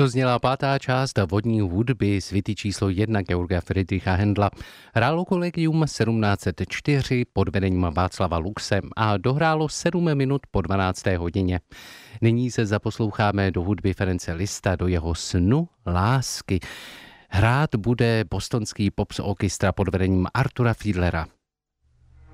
To zněla pátá část vodní hudby svity číslo 1 Georga Friedricha Händla. Hrálo Collegium 1704 pod vedením Václava Luxe a dohrálo 7 minut po 12. hodině. Nyní se zaposloucháme do hudby Ference Liszta, do jeho Snu lásky. Hrát bude bostonský Pops Orchestra pod vedením Artura Fiedlera.